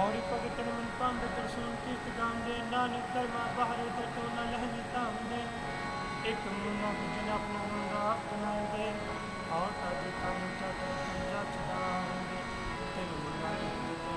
ਔਰੀ ਭਗਤਨ ਮਨ ਪੰਡ ਦਰਸ਼ਨ ਕੀਤ ਗਾਂਦੇ ਨਾਨਕ ਕਰਮਾ ਬਾਹਰੇ ਤੇ ਤੋ ਨ ਲਹਿ ਧਾਮਦੇ ਇੱਕ ਮੂਨਾ ਬਿਜਨ ਆਪਣਾ ਮੁੰਡਾ ਆਪਣਾ ਦੇ ਔਰ ਤਦ